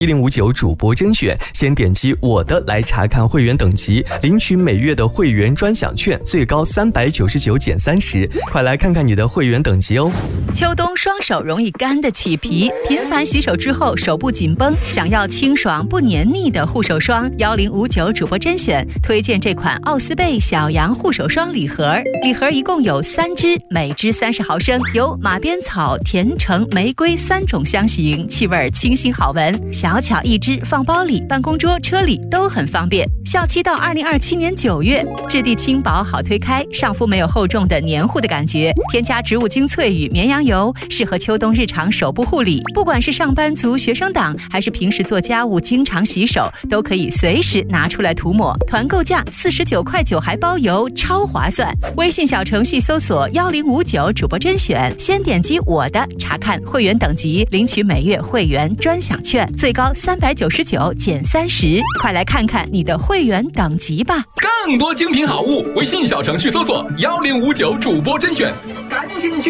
1059主播甄选，先点击我的来查看会员等级，领取每月的会员专享券，最高399减30，快来看看你的会员等级哦。 秋冬双手容易干的起皮，频繁洗手之后手部紧绷，想要清爽不黏腻的护手霜，1059主播甄选推荐这款奥斯贝小羊护手霜礼盒，礼盒一共有3支，每支30毫升，有马鞭草、甜橙、玫瑰3种香型，气味清新好闻，小巧一支，放包里、办公桌、车里都很方便。效期到2027年9月，质地轻薄好推开，上肤没有厚重的黏糊的感觉，添加植物精粹与绵羊油，适合秋冬日常手部护理。不管是上班族、学生党，还是平时做家务经常洗手，都可以随时拿出来涂抹。团购价49.9块还包邮，超划算。微信小程序搜索1059主播甄选，先点击我的查看会员等级，领取每月会员专享券，最高399减30，快来看看你的会员等级吧。 更多精品好物，微信小程序搜索1059主播甄选， 赶紧去